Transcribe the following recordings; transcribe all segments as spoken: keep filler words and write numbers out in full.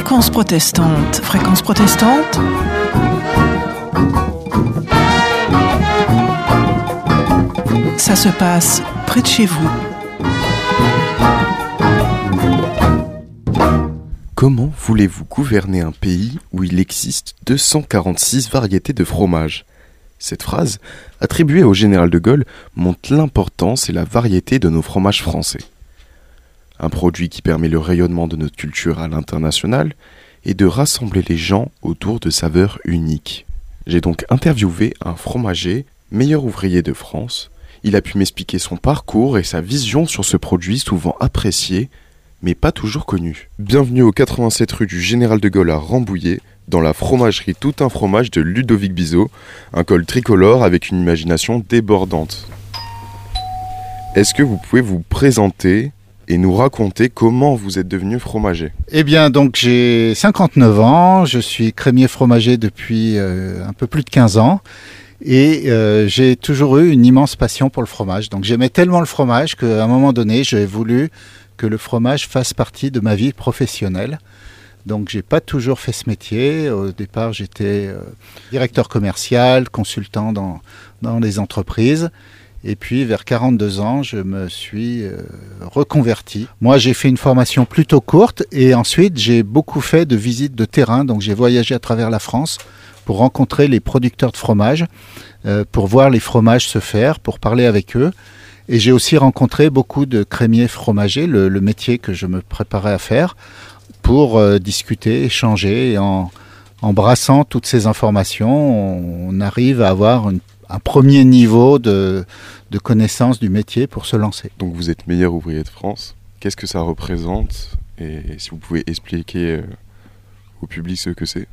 Fréquence protestante. Fréquence protestante. Ça se passe près de chez vous. Comment voulez-vous gouverner un pays où il existe deux cent quarante-six variétés de fromage ? Cette phrase, attribuée au général de Gaulle, montre l'importance et la variété de nos fromages français. Un produit qui permet le rayonnement de notre culture à l'international et de rassembler les gens autour de saveurs uniques. J'ai donc interviewé un fromager, meilleur ouvrier de France. Il a pu m'expliquer son parcours et sa vision sur ce produit souvent apprécié, mais pas toujours connu. Bienvenue au quatre-vingt-sept rue du Général de Gaulle à Rambouillet, dans la fromagerie Tout un fromage de Ludovic Bizot, un col tricolore avec une imagination débordante. Est-ce que vous pouvez vous présenter et nous raconter comment vous êtes devenu fromager ? Eh bien, donc j'ai cinquante-neuf ans, je suis crémier fromager depuis euh, un peu plus de quinze ans et euh, j'ai toujours eu une immense passion pour le fromage. Donc j'aimais tellement le fromage qu'à un moment donné, j'ai voulu que le fromage fasse partie de ma vie professionnelle. Donc j'ai pas toujours fait ce métier. Au départ, j'étais euh, directeur commercial, consultant dans, dans les entreprises. Et puis, vers quarante-deux ans, je me suis euh, reconverti. Moi, j'ai fait une formation plutôt courte et ensuite, j'ai beaucoup fait de visites de terrain. Donc, j'ai voyagé à travers la France pour rencontrer les producteurs de fromage, euh, pour voir les fromages se faire, pour parler avec eux. Et j'ai aussi rencontré beaucoup de crémiers fromagers, le, le métier que je me préparais à faire, pour euh, discuter, échanger. Et en, en brassant toutes ces informations, on, on arrive à avoir une un premier niveau de, de connaissance du métier pour se lancer. Donc vous êtes meilleur ouvrier de France. Qu'est-ce que ça représente ? Et si vous pouvez expliquer euh, au public ce que c'est.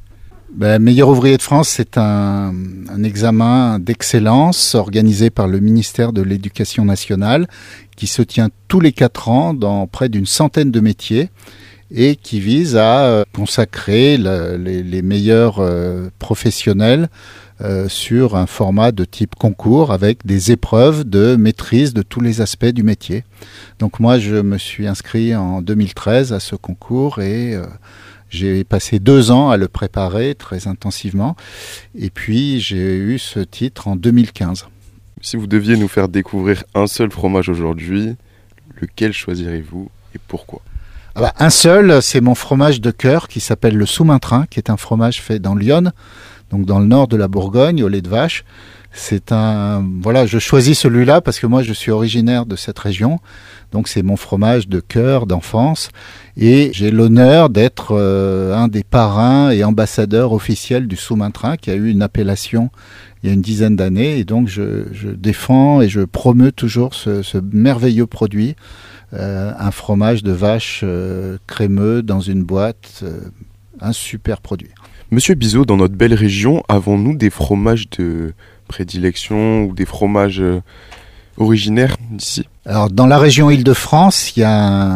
Ben, meilleur ouvrier de France, c'est un, un examen d'excellence organisé par le ministère de l'Éducation nationale qui se tient tous les quatre ans dans près d'une centaine de métiers et qui vise à consacrer la, les, les meilleurs euh, professionnels Euh, sur un format de type concours avec des épreuves de maîtrise de tous les aspects du métier. Donc moi, je me suis inscrit en deux mille treize à ce concours et euh, j'ai passé deux ans à le préparer très intensivement. Et puis, j'ai eu ce titre en deux mille quinze. Si vous deviez nous faire découvrir un seul fromage aujourd'hui, lequel choisirez-vous et pourquoi ? Ah bah, un seul, c'est mon fromage de cœur qui s'appelle le Sous-Maintrin, qui est un fromage fait dans l'Yonne, donc dans le nord de la Bourgogne, au lait de vache. C'est un, voilà, je choisis celui-là parce que moi je suis originaire de cette région, donc c'est mon fromage de cœur, d'enfance, et j'ai l'honneur d'être euh, un des parrains et ambassadeurs officiels du Sous-Maintrin, qui a eu une appellation il y a une dizaine d'années, et donc je, je défends et je promeus toujours ce, ce merveilleux produit, euh, un fromage de vache euh, crémeux dans une boîte, euh, un super produit. Monsieur Bizot, dans notre belle région, avons-nous des fromages de prédilection ou des fromages euh, originaires d'ici ? Alors, dans la région Île-de-France, il y,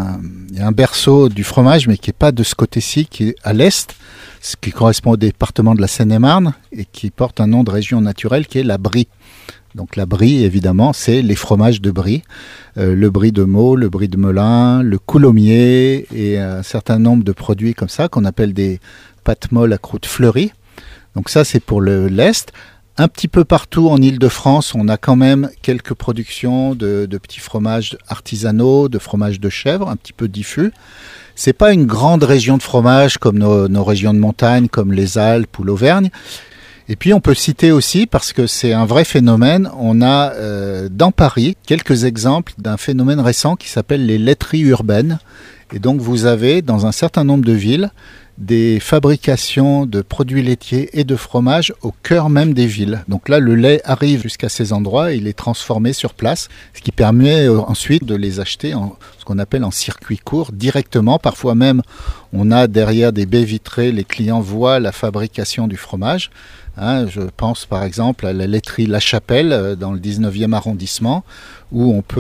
y a un berceau du fromage, mais qui n'est pas de ce côté-ci, qui est à l'est, ce qui correspond au département de la Seine-et-Marne, et qui porte un nom de région naturelle, qui est la Brie. Donc la Brie, évidemment, c'est les fromages de Brie. Euh, le Brie de Meaux, le Brie de Melun, le Coulommiers, et un certain nombre de produits comme ça, qu'on appelle des pâte molle à croûte fleurie. Donc ça, c'est pour le, l'Est. Un petit peu partout en Île-de-France, on a quand même quelques productions de, de petits fromages artisanaux, de fromages de chèvre, un petit peu diffus. C'est pas une grande région de fromage comme nos, nos régions de montagne, comme les Alpes ou l'Auvergne. Et puis on peut citer aussi, parce que c'est un vrai phénomène, on a euh, dans Paris quelques exemples d'un phénomène récent qui s'appelle les laiteries urbaines. Et donc vous avez dans un certain nombre de villes des fabrications de produits laitiers et de fromage au cœur même des villes. Donc là, le lait arrive jusqu'à ces endroits et il est transformé sur place, ce qui permet ensuite de les acheter en ce qu'on appelle en circuit court directement. Parfois même, on a derrière des baies vitrées, les clients voient la fabrication du fromage. Hein, je pense par exemple à la laiterie La Chapelle dans le dix-neuvième arrondissement où on peut...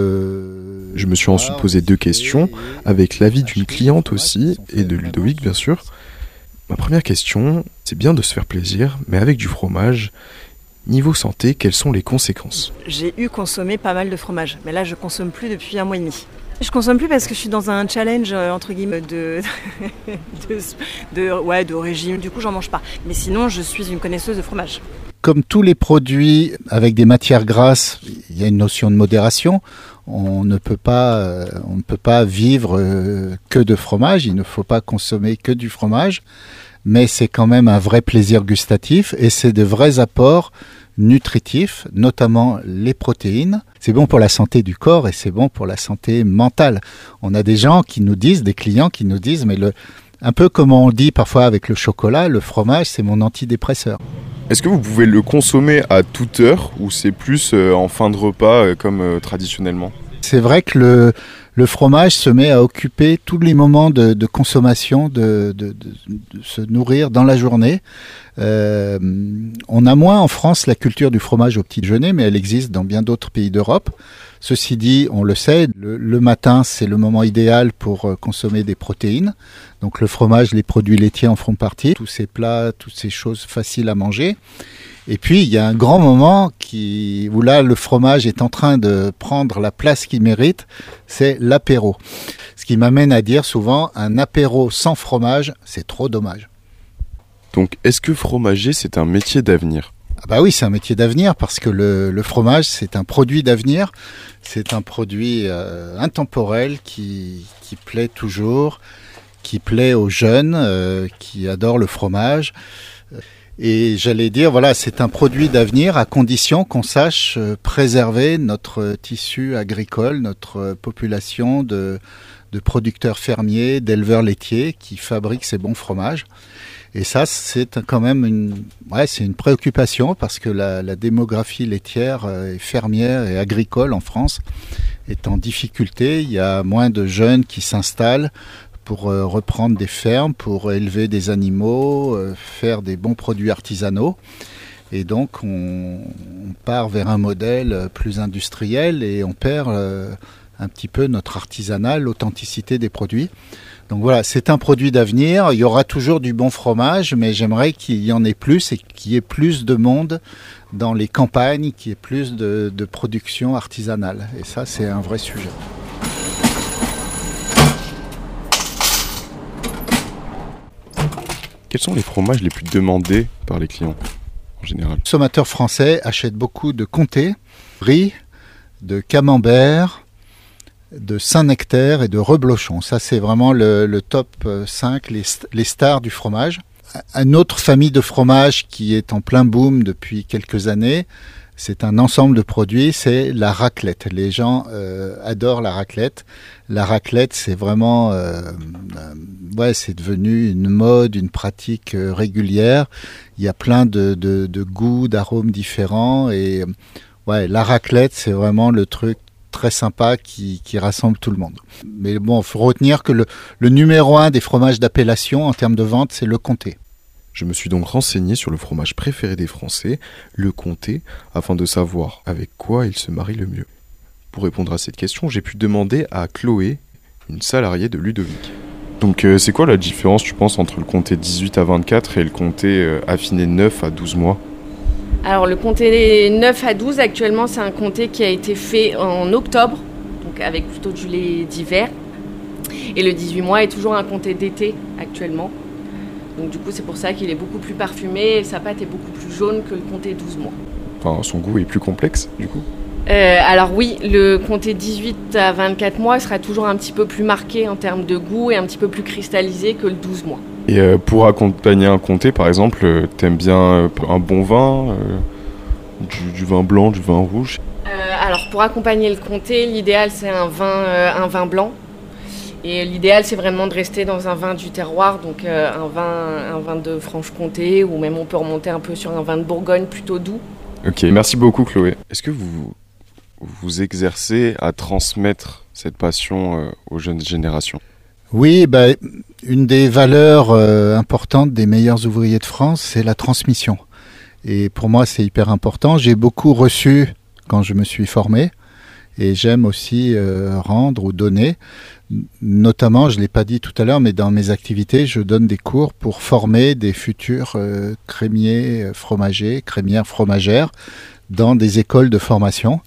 Euh, je me suis ensuite posé deux questions avec l'avis d'une cliente aussi et de Ludovic bien sûr. Ma première question, c'est bien de se faire plaisir, mais avec du fromage, niveau santé, quelles sont les conséquences ? J'ai eu consommé pas mal de fromage, mais là je consomme plus depuis un mois et demi. Je consomme plus parce que je suis dans un challenge euh, entre guillemets de de, de ouais de régime. Du coup, j'en mange pas. Mais sinon, je suis une connaisseuse de fromage. Comme tous les produits avec des matières grasses, il y a une notion de modération. On ne peut pas, euh, on ne peut pas vivre euh, que de fromage. Il ne faut pas consommer que du fromage. Mais c'est quand même un vrai plaisir gustatif et c'est de vrais apports nutritifs, notamment les protéines. C'est bon pour la santé du corps et c'est bon pour la santé mentale. On a des gens qui nous disent, des clients qui nous disent, mais le, un peu comme on dit parfois avec le chocolat, le fromage, c'est mon antidépresseur. Est-ce que vous pouvez le consommer à toute heure ou c'est plus euh, en fin de repas euh, comme euh, traditionnellement ? C'est vrai que le, le fromage se met à occuper tous les moments de, de consommation, de, de, de, de se nourrir dans la journée. Euh, on a moins en France la culture du fromage au petit déjeuner, mais elle existe dans bien d'autres pays d'Europe. Ceci dit, on le sait, le, le matin, c'est le moment idéal pour consommer des protéines. Donc le fromage, les produits laitiers en font partie. Tous ces plats, toutes ces choses faciles à manger. Et puis, il y a un grand moment qui, où là, le fromage est en train de prendre la place qu'il mérite, c'est l'apéro. Ce qui m'amène à dire souvent, un apéro sans fromage, c'est trop dommage. Donc, est-ce que fromager, c'est un métier d'avenir ? Ah bah oui, c'est un métier d'avenir parce que le, le fromage, c'est un produit d'avenir. C'est un produit euh, intemporel qui, qui plaît toujours, qui plaît aux jeunes, euh, qui adorent le fromage. Et j'allais dire, voilà, c'est un produit d'avenir à condition qu'on sache préserver notre tissu agricole, notre population de, de producteurs fermiers, d'éleveurs laitiers qui fabriquent ces bons fromages. Et ça, c'est quand même une, ouais, c'est une préoccupation parce que la, la démographie laitière et fermière et agricole en France est en difficulté. Il y a moins de jeunes qui s'installent pour euh, reprendre des fermes, pour élever des animaux, euh, faire des bons produits artisanaux. Et donc, on, on part vers un modèle plus industriel et on perd euh, un petit peu notre artisanat, l'authenticité des produits. Donc voilà, c'est un produit d'avenir. Il y aura toujours du bon fromage, mais j'aimerais qu'il y en ait plus et qu'il y ait plus de monde dans les campagnes, qu'il y ait plus de, de production artisanale. Et ça, c'est un vrai sujet. Quels sont les fromages les plus demandés par les clients en général ? Les consommateurs français achètent beaucoup de comté, brie, de camembert, de Saint-Nectaire et de reblochon. Ça, c'est vraiment le, le top cinq, les, les stars du fromage. Une autre famille de fromages qui est en plein boom depuis quelques années, c'est un ensemble de produits, c'est la raclette. Les gens euh, adorent la raclette. La raclette, c'est vraiment, euh, euh, ouais, c'est devenu une mode, une pratique euh, régulière. Il y a plein de, de, de goûts, d'arômes différents. Et ouais, la raclette, c'est vraiment le truc très sympa qui, qui rassemble tout le monde. Mais bon, il faut retenir que le, le numéro un des fromages d'appellation en termes de vente, c'est le comté. Je me suis donc renseigné sur le fromage préféré des Français, le comté, afin de savoir avec quoi il se marie le mieux. Pour répondre à cette question, j'ai pu demander à Chloé, une salariée de Ludovic. Donc euh, c'est quoi la différence, tu penses, entre le comté dix-huit à vingt-quatre et le comté euh, affiné neuf à douze mois ? Alors le comté neuf à douze, actuellement, c'est un comté qui a été fait en octobre, donc avec plutôt du lait d'hiver. Et le dix-huit mois est toujours un comté d'été actuellement. Donc du coup, c'est pour ça qu'il est beaucoup plus parfumé et sa pâte est beaucoup plus jaune que le comté douze mois. Enfin, son goût est plus complexe, du coup ? euh, Alors oui, le comté dix-huit à vingt-quatre mois sera toujours un petit peu plus marqué en termes de goût et un petit peu plus cristallisé que le douze mois. Et euh, pour accompagner un comté, par exemple, euh, t'aimes bien euh, un bon vin, euh, du, du vin blanc, du vin rouge ? euh, Alors pour accompagner le comté, l'idéal c'est un vin, euh, un vin blanc. Et l'idéal, c'est vraiment de rester dans un vin du terroir, donc euh, un, vin, un vin de Franche-Comté, ou même on peut remonter un peu sur un vin de Bourgogne plutôt doux. Ok, merci beaucoup Chloé. Est-ce que vous vous exercez à transmettre cette passion euh, aux jeunes générations ? Oui, bah, une des valeurs euh, importantes des meilleurs ouvriers de France, c'est la transmission. Et pour moi, c'est hyper important. J'ai beaucoup reçu quand je me suis formé. Et j'aime aussi euh, rendre ou donner. Notamment, je ne l'ai pas dit tout à l'heure, mais dans mes activités, je donne des cours pour former des futurs euh, crémiers, fromagers, crémières, fromagères dans des écoles de formation.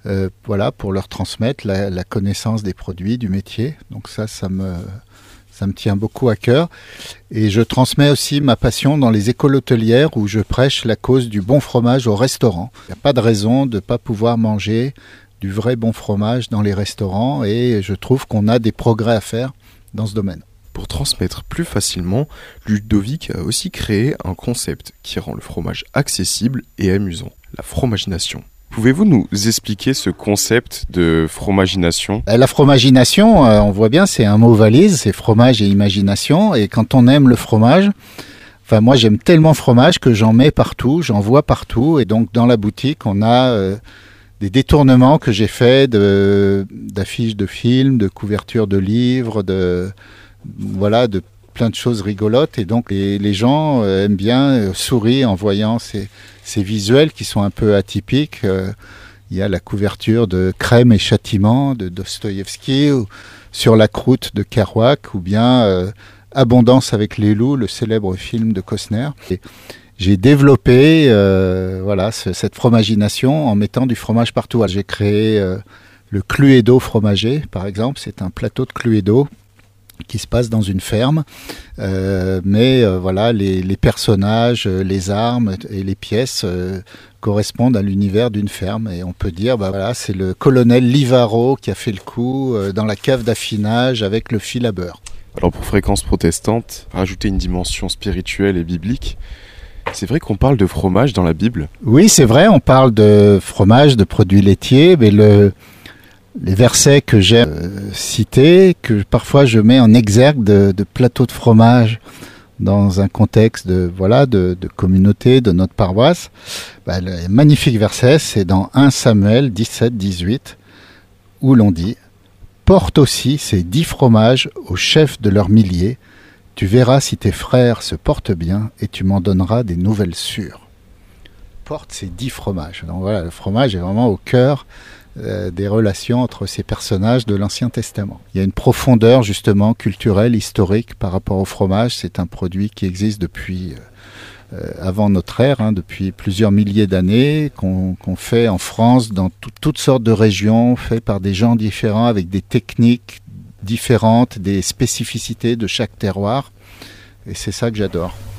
euh, voilà, pour leur transmettre la, la connaissance des produits, du métier. Donc ça, ça me, ça me tient beaucoup à cœur. Et je transmets aussi ma passion dans les écoles hôtelières où je prêche la cause du bon fromage au restaurant. Il n'y a pas de raison de ne pas pouvoir manger du vrai bon fromage dans les restaurants et je trouve qu'on a des progrès à faire dans ce domaine. Pour transmettre plus facilement, Ludovic a aussi créé un concept qui rend le fromage accessible et amusant, la fromagination. Pouvez-vous nous expliquer ce concept de fromagination ? La fromagination, on voit bien, c'est un mot valise, c'est fromage et imagination. Et quand on aime le fromage, enfin moi j'aime tellement le fromage que j'en mets partout, j'en vois partout. Et donc dans la boutique, on a euh, des détournements que j'ai faits de, d'affiches de films, de couvertures de livres, de, voilà, de plein de choses rigolotes. Et donc les, les gens euh, aiment bien euh, sourire en voyant ces... ces visuels qui sont un peu atypiques. Euh, il y a la couverture de Crème et Châtiment de Dostoïevski, ou sur la croûte de Kerouac, ou bien euh, Abondance avec les loups, le célèbre film de Costner. Et j'ai développé euh, voilà, ce, cette fromagination en mettant du fromage partout. J'ai créé euh, le Cluedo fromager, par exemple. C'est un plateau de Cluedo qui se passe dans une ferme, euh, mais euh, voilà, les, les personnages, euh, les armes et les pièces euh, correspondent à l'univers d'une ferme. Et on peut dire, bah voilà, c'est le colonel Livaro qui a fait le coup euh, dans la cave d'affinage avec le fil à beurre. Alors pour Fréquence Protestante, rajouter une dimension spirituelle et biblique, c'est vrai qu'on parle de fromage dans la Bible ? Oui, c'est vrai, on parle de fromage, de produits laitiers, mais le... les versets que j'aime euh, citer, que parfois je mets en exergue de, de plateaux de fromage dans un contexte de, voilà, de, de communauté, de notre paroisse. Bah, le magnifique verset, c'est dans premier Samuel dix-sept dix-huit, où l'on dit « Porte aussi ces dix fromages au chef de leurs milliers. Tu verras si tes frères se portent bien et tu m'en donneras des nouvelles sûres. » Porte ces dix fromages. Donc voilà, le fromage est vraiment au cœur Euh, des relations entre ces personnages de l'Ancien Testament. Il y a une profondeur justement culturelle, historique par rapport au fromage. C'est un produit qui existe depuis euh, avant notre ère, hein, depuis plusieurs milliers d'années, qu'on, qu'on fait en France dans tout, toutes sortes de régions, fait par des gens différents avec des techniques différentes, des spécificités de chaque terroir. Et c'est ça que j'adore.